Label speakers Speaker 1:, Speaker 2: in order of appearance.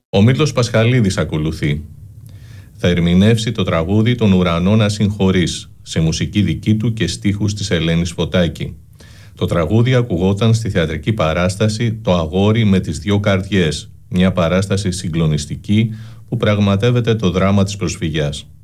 Speaker 1: Ο Μήλτος Πασχαλίδης ακολουθεί. Θα ερμηνεύσει το τραγούδι «Τον ουρανό να συγχωρείς» σε μουσική δική του και στίχους της Ελένης Φωτάκη. Το τραγούδι ακουγόταν στη θεατρική παράσταση «Το αγόρι με τις δύο καρδιές», μια παράσταση συγκλονιστική που πραγματεύεται το δράμα της προσφυγιάς.